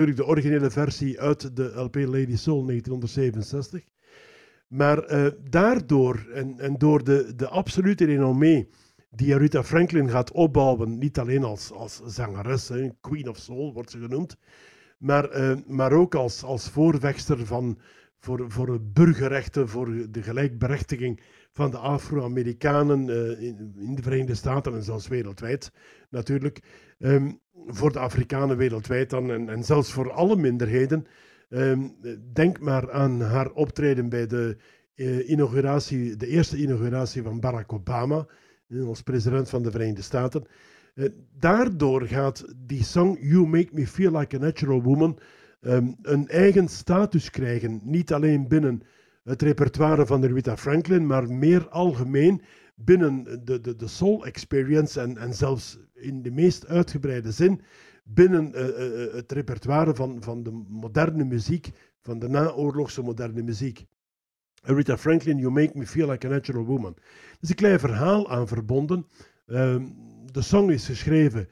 de originele versie uit de LP Lady Soul 1967. Maar daardoor en door de absolute renommee die Aretha Franklin gaat opbouwen, niet alleen als zangeres, Queen of Soul wordt ze genoemd, maar ook als voorvechter voor burgerrechten, voor de gelijkberechtiging van de Afro-Amerikanen in de Verenigde Staten en zelfs wereldwijd natuurlijk. Voor de Afrikanen wereldwijd dan en zelfs voor alle minderheden. Denk maar aan haar optreden bij de eerste inauguratie van Barack Obama als president van de Verenigde Staten. Daardoor gaat die song You Make Me Feel Like a Natural Woman een eigen status krijgen. Niet alleen binnen het repertoire van Aretha Franklin, maar meer algemeen binnen de soul experience en zelfs in de meest uitgebreide zin binnen het repertoire van de moderne muziek, van de naoorlogse moderne muziek. Aretha Franklin, You Make Me Feel Like a Natural Woman. Er is een klein verhaal aan verbonden. De song is geschreven,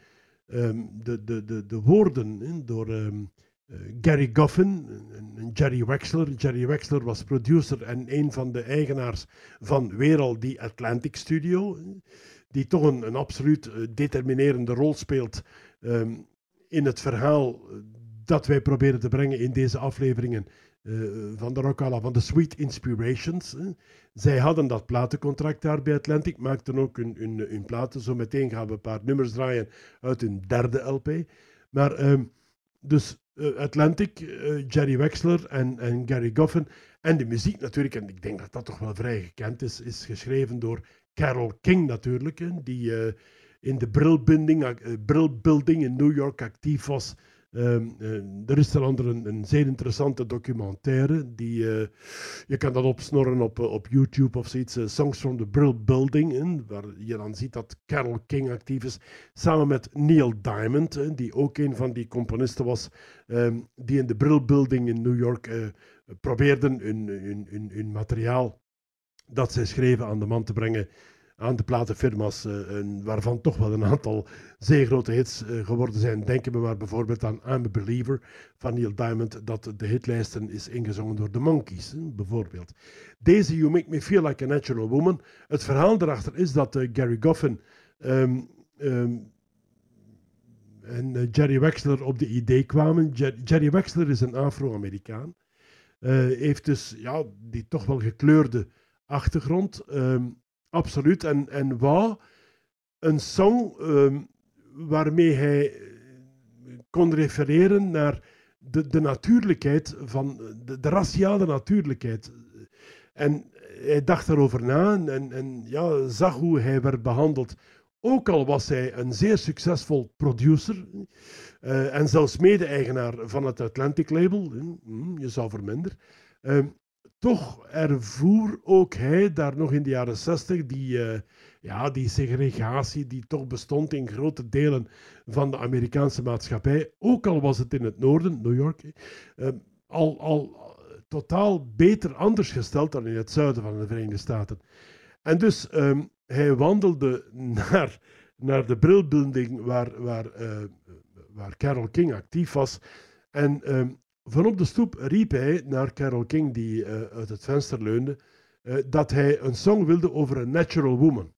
de woorden door Gary Goffin en Jerry Wexler. Jerry Wexler was producer en een van de eigenaars van Wereld, die Atlantic Studio, die toch een absoluut determinerende rol speelt in het verhaal dat wij proberen te brengen in deze afleveringen van de Rockala, van de Sweet Inspirations. Zij hadden dat platencontract daar bij Atlantic, maakten ook hun platen. Zo meteen gaan we een paar nummers draaien uit hun derde LP. Maar dus Atlantic, Jerry Wexler en Gary Goffin. En de muziek natuurlijk, en ik denk dat dat toch wel vrij gekend is geschreven door Carole King natuurlijk, die in de Brill Building in New York actief was. Er is er een zeer interessante documentaire. Je kan dat opsnorren op YouTube of zoiets. Songs from the Brill Building. Waar je dan ziet dat Carole King actief is. Samen met Neil Diamond. Die ook een van die componisten was. Die in de Brill Building in New York probeerden hun materiaal dat zij schreven aan de man te brengen. Aan de platenfirma's, waarvan toch wel een aantal zeer grote hits geworden zijn. Denken we maar bijvoorbeeld aan I'm a Believer van Neil Diamond, dat de hitlijsten is ingezongen door de Monkees, bijvoorbeeld. Deze You Make Me Feel Like a Natural Woman. Het verhaal daarachter is dat Gary Goffin en Jerry Wexler op de idee kwamen. Jerry Wexler is een Afro-Amerikaan. Heeft dus die toch wel gekleurde achtergrond. Absoluut. En wou een song waarmee hij kon refereren naar de natuurlijkheid, de raciale natuurlijkheid. En hij dacht daarover na en zag hoe hij werd behandeld. Ook al was hij een zeer succesvol producer en zelfs mede-eigenaar van het Atlantic label, je zou verminder. Toch ervoer ook hij daar nog in de jaren 60 die segregatie die toch bestond in grote delen van de Amerikaanse maatschappij. Ook al was het in het noorden, New York, al totaal beter anders gesteld dan in het zuiden van de Verenigde Staten. En dus hij wandelde naar de Brill Building waar Carole King actief was. En van op de stoep riep hij naar Carole King, die uit het venster leunde, dat hij een song wilde over een natural woman.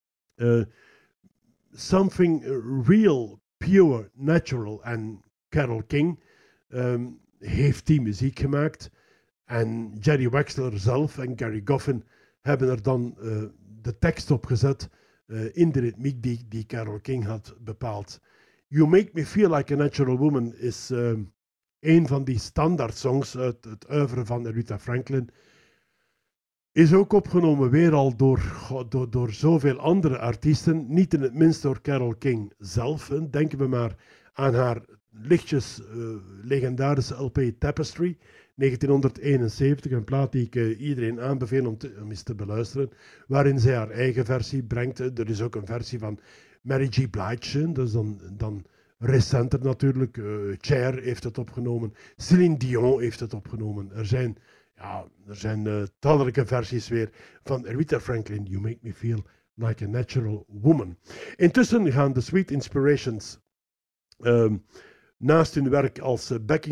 Something real, pure, natural. En Carole King heeft die muziek gemaakt. En Jerry Wexler zelf en Gary Goffin hebben er dan de tekst op gezet in de ritmiek die Carole King had bepaald. You Make Me Feel Like a Natural Woman is een van die standaard songs uit het oeuvre van Aretha Franklin. Is ook opgenomen weer al door zoveel andere artiesten. Niet in het minst door Carole King zelf. Denken we maar aan haar lichtjes legendarische LP Tapestry 1971. Een plaat die ik iedereen aanbeveel om eens te beluisteren. Waarin zij haar eigen versie brengt. Er is ook een versie van Mary J. Blige. Dat is dan recenter natuurlijk. Cher heeft het opgenomen. Céline Dion heeft het opgenomen. Er zijn talrijke versies weer van Aretha Franklin. You Make Me Feel Like a Natural Woman. Intussen gaan de Sweet Inspirations naast hun werk als